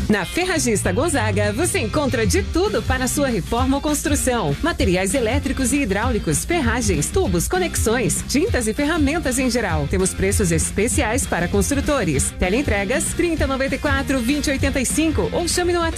Na Ferragista Gonzaga, você encontra de tudo para a sua reforma ou construção. Materiais elétricos e hidráulicos, ferragens, tubos, conexões, tintas e ferramentas em geral. Temos preços especiais para construtores. Teleentregas 3094-2085 ou chame no WhatsApp